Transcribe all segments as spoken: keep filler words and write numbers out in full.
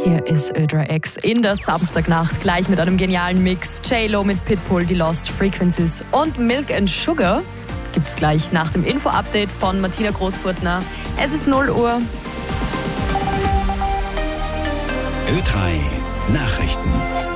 Hier ist Ö drei X in der Samstagnacht, gleich mit einem genialen Mix. J-Lo mit Pitbull, die Lost Frequencies und Milk and Sugar gibt's gleich nach dem Info-Update von Martina Großfurtner. Es ist null Uhr. Ö drei Nachrichten.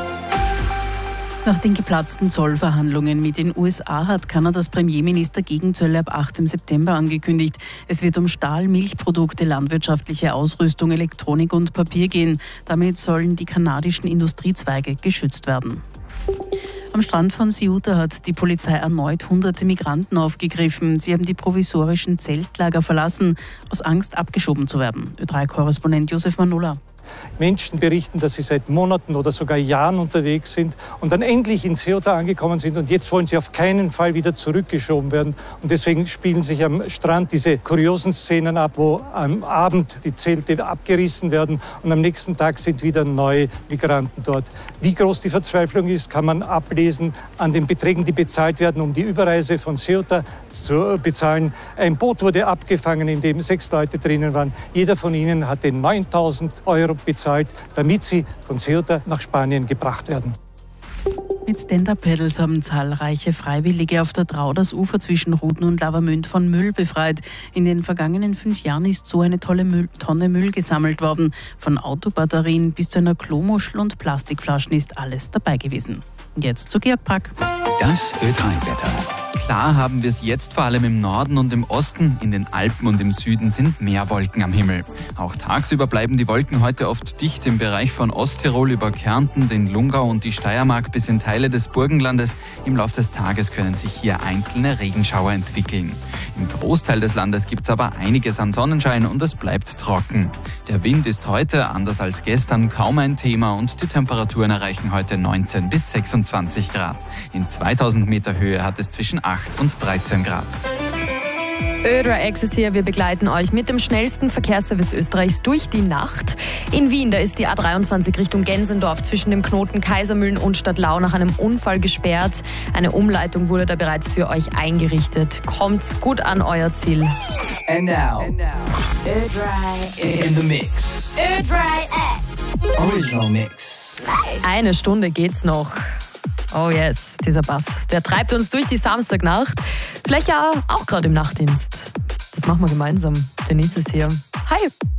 Nach den geplatzten Zollverhandlungen mit den U S A hat Kanadas Premierminister Gegenzölle ab achtem September angekündigt. Es wird um Stahl, Milchprodukte, landwirtschaftliche Ausrüstung, Elektronik und Papier gehen. Damit sollen die kanadischen Industriezweige geschützt werden. Am Strand von Ceuta hat die Polizei erneut hunderte Migranten aufgegriffen. Sie haben die provisorischen Zeltlager verlassen, aus Angst abgeschoben zu werden. Ö drei Korrespondent Josef Manola. Menschen berichten, dass sie seit Monaten oder sogar Jahren unterwegs sind und dann endlich in Ceuta angekommen sind und jetzt wollen sie auf keinen Fall wieder zurückgeschoben werden. Und deswegen spielen sich am Strand diese kuriosen Szenen ab, wo am Abend die Zelte abgerissen werden und am nächsten Tag sind wieder neue Migranten dort. Wie groß die Verzweiflung ist, kann man ablesen an den Beträgen, die bezahlt werden, um die Überreise von Ceuta zu bezahlen. Ein Boot wurde abgefangen, in dem sechs Leute drinnen waren. Jeder von ihnen hatte neuntausend Euro bezahlt, damit sie von Ceuta nach Spanien gebracht werden. Mit Stand-Up-Paddles haben zahlreiche Freiwillige auf der Drau das Ufer zwischen Ruden und Lavamünd von Müll befreit. In den vergangenen fünf Jahren ist so eine tolle Müll, Tonne Müll gesammelt worden. Von Autobatterien bis zu einer Klomuschel und Plastikflaschen ist alles dabei gewesen. Jetzt zu Georg Brack. Das Ö drei Wetter. Klar haben wir es jetzt vor allem im Norden und im Osten. In den Alpen und im Süden sind mehr Wolken am Himmel. Auch tagsüber bleiben die Wolken heute oft dicht im Bereich von Osttirol über Kärnten, den Lungau und die Steiermark bis in Teile des Burgenlandes. Im Laufe des Tages können sich hier einzelne Regenschauer entwickeln. Im Großteil des Landes gibt es aber einiges an Sonnenschein und es bleibt trocken. Der Wind ist heute, anders als gestern, kaum ein Thema und die Temperaturen erreichen heute neunzehn bis sechsundzwanzig Grad. In zweitausend Meter Höhe hat es zwischen acht und dreizehn Grad. Ö drei X ist hier. Wir begleiten euch mit dem schnellsten Verkehrsservice Österreichs durch die Nacht. In Wien, da ist die A dreiundzwanzig Richtung Gensendorf zwischen dem Knoten Kaisermühlen und Stadtlau nach einem Unfall gesperrt. Eine Umleitung wurde da bereits für euch eingerichtet. Kommt gut an euer Ziel. And now, And now. Ö drei in the mix. Ö drei X. Original Mix. Eine Stunde geht's noch. Oh yes, dieser Bass, der treibt uns durch die Samstagnacht. Vielleicht ja auch gerade im Nachtdienst. Das machen wir gemeinsam. Denise ist hier. Hi.